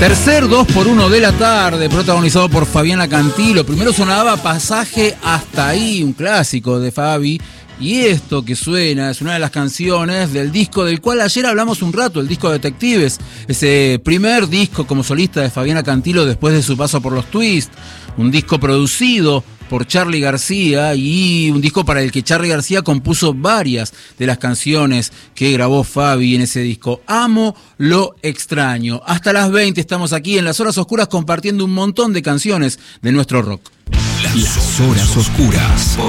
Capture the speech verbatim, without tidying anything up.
Tercer dos por uno de la tarde, protagonizado por Fabiana Cantilo. Primero sonaba Pasaje hasta ahí, un clásico de Fabi. Y esto que suena es una de las canciones del disco del cual ayer hablamos un rato, el disco Detectives. Ese primer disco como solista de Fabiana Cantilo después de su paso por los Twists. Un disco producido por Charly García y un disco para el que Charly García compuso varias de las canciones que grabó Fabi en ese disco. Amo lo extraño. Hasta las veinte estamos aquí en Las Horas Oscuras compartiendo un montón de canciones de nuestro rock. Las Horas Oscuras.